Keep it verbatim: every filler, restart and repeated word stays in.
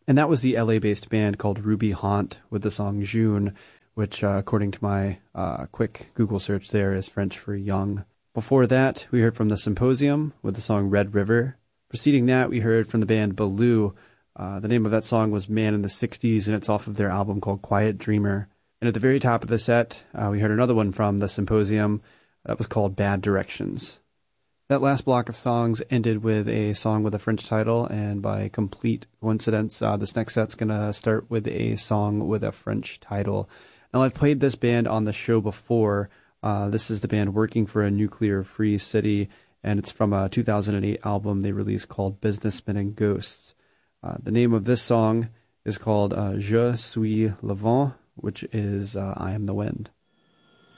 And that was the L A-based band called Ruby Haunt with the song June, which, uh, according to my uh, quick Google search there, is French for young. Before that, we heard from the Symposium with the song Red River. Preceding that, we heard from the band Baloo. Uh, the name of that song was Man in the sixties, and it's off of their album called Quiet Dreamer. And at the very top of the set, uh, we heard another one from the Symposium that was called Bad Directions. That last block of songs ended with a song with a French title, and by complete coincidence, uh, this next set's going to start with a song with a French title. Now, I've played this band on the show before. Uh, this is the band Working for a Nuclear-Free City, and it's from a two thousand eight album they released called Businessmen and Ghosts. Uh, the name of this song is called uh, Je suis le vent, which is uh, I am the wind.